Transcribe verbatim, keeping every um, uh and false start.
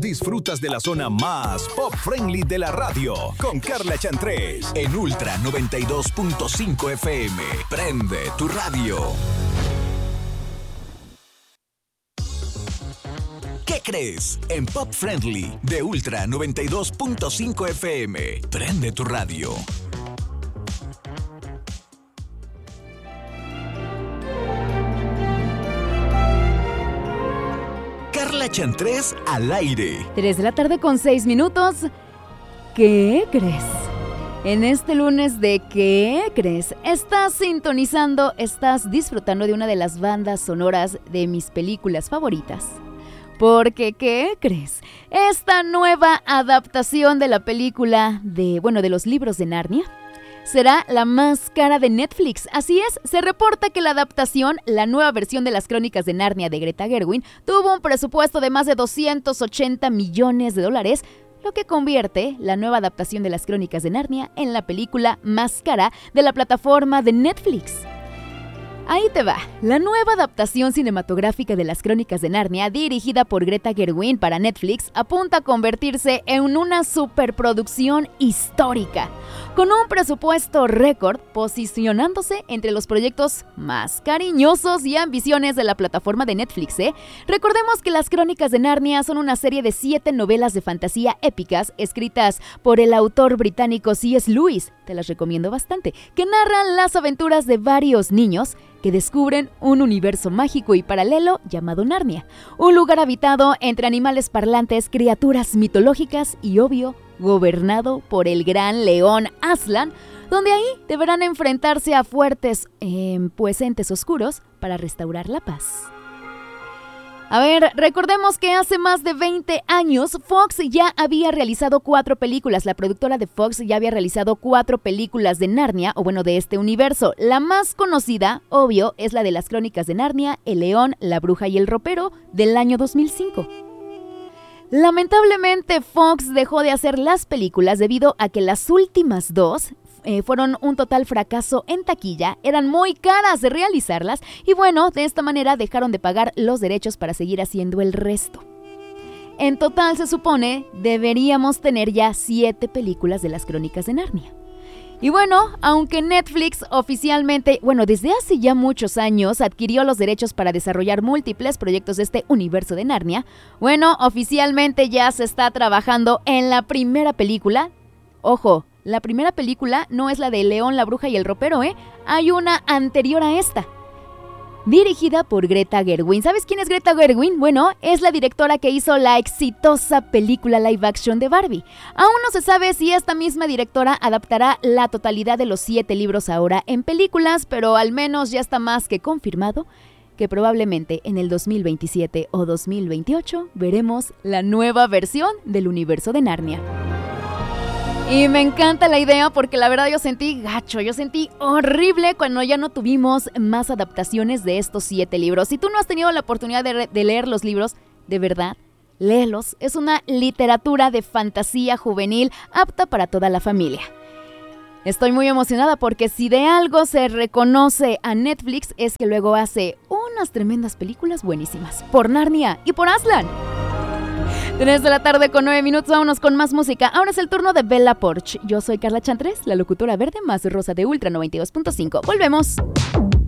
disfrutas de la zona más pop friendly de la radio con Carla Chantrés en Ultra noventa y dos punto cinco F M. Prende tu radio. ¿Qué crees? En Pop Friendly de Ultra noventa y dos punto cinco F M. Prende tu radio. Carla Chantrés al aire. tres de la tarde con seis minutos. ¿Qué crees? En este lunes de ¿Qué crees? Estás sintonizando, estás disfrutando de una de las bandas sonoras de mis películas favoritas. Porque, ¿qué crees? Esta nueva adaptación de la película de, bueno, de los libros de Narnia será la más cara de Netflix. Así es, se reporta que la adaptación, la nueva versión de las Crónicas de Narnia de Greta Gerwig, tuvo un presupuesto de más de doscientos ochenta millones de dólares, lo que convierte la nueva adaptación de las Crónicas de Narnia en la película más cara de la plataforma de Netflix. Ahí te va, la nueva adaptación cinematográfica de las Crónicas de Narnia, dirigida por Greta Gerwig para Netflix, apunta a convertirse en una superproducción histórica, con un presupuesto récord, posicionándose entre los proyectos más cariñosos y ambiciones de la plataforma de Netflix, ¿eh? Recordemos que las Crónicas de Narnia son una serie de siete novelas de fantasía épicas, escritas por el autor británico C S Lewis, te las recomiendo bastante, que narran las aventuras de varios niños que descubren un universo mágico y paralelo llamado Narnia, un lugar habitado entre animales parlantes, criaturas mitológicas y, obvio, gobernado por el gran león Aslan, donde ahí deberán enfrentarse a fuertes eh, pues entes oscuros para restaurar la paz. A ver, recordemos que hace más de veinte años Fox ya había realizado cuatro películas. La productora de Fox ya había realizado cuatro películas de Narnia, o bueno, de este universo. La más conocida, obvio, es la de las Crónicas de Narnia, El León, la Bruja y el Ropero, del año dos mil cinco. Lamentablemente, Fox dejó de hacer las películas debido a que las últimas dos Eh, fueron un total fracaso en taquilla, eran muy caras de realizarlas y bueno, de esta manera dejaron de pagar los derechos para seguir haciendo el resto. En total se supone deberíamos tener ya siete películas de las Crónicas de Narnia. Y bueno, aunque Netflix oficialmente, bueno, desde hace ya muchos años adquirió los derechos para desarrollar múltiples proyectos de este universo de Narnia, bueno, oficialmente ya se está trabajando en la primera película. Ojo, la primera película no es la de León, la Bruja y el Ropero, ¿eh? Hay una anterior a esta, dirigida por Greta Gerwig. ¿Sabes quién es Greta Gerwig? Bueno, es la directora que hizo la exitosa película live action de Barbie. Aún no se sabe si esta misma directora adaptará la totalidad de los siete libros ahora en películas, pero al menos ya está más que confirmado que probablemente en el dos mil veintisiete o dos mil veintiocho veremos la nueva versión del universo de Narnia. Y me encanta la idea porque la verdad yo sentí gacho, yo sentí horrible cuando ya no tuvimos más adaptaciones de estos siete libros. Si tú no has tenido la oportunidad de, re- de leer los libros, de verdad, léelos. Es una literatura de fantasía juvenil apta para toda la familia. Estoy muy emocionada porque si de algo se reconoce a Netflix es que luego hace unas tremendas películas buenísimas por Narnia y por Aslan. tres de la tarde con nueve minutos, vámonos con más música. Ahora es el turno de Bella Poarch. Yo soy Carla Chantrés, la locutora verde más rosa de Ultra noventa y dos punto cinco. Volvemos.